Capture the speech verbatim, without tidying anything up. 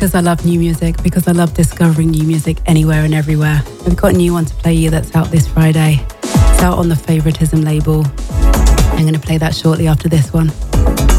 because I love new music, because I love discovering new music anywhere and everywhere. I've got a new one to play you that's out this Friday. It's out on the Favoritism label. I'm going to play that shortly after this one.